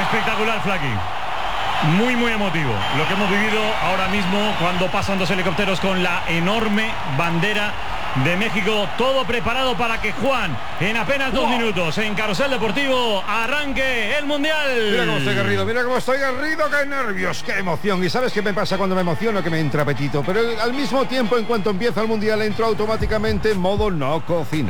Espectacular, Flaky. Muy, muy emotivo lo que hemos vivido ahora mismo cuando pasan dos helicópteros con la enorme bandera de México, todo preparado para que Juan, en apenas 2 minutos, en Carrusel Deportivo, arranque el Mundial. Mira cómo estoy garrido, qué nervios, qué emoción. Y ¿sabes qué me pasa cuando me emociono? Que me entra apetito. Pero al mismo tiempo, en cuanto empieza el Mundial, entro automáticamente en modo no cocina.